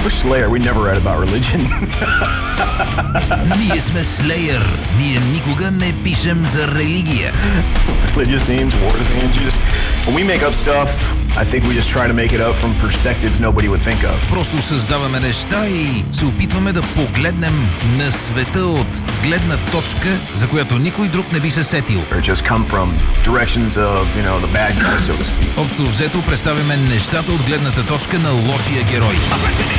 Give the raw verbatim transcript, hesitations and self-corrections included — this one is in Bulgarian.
We're Slayer. We never write about religion. Ние сме Slayer. Ние никога не пишем за религия. Religious themes, war themes. You just, when we make up stuff, I think we just try to make it up from perspectives nobody would think of. Просто създаваме неща и се опитваме да погледнем на света от гледна точка, за която никой друг не би се сетил. Or just come from directions of, you know, the bad guy, so to speak. Общо взето представяме нещата от гледната точка на лошия герой.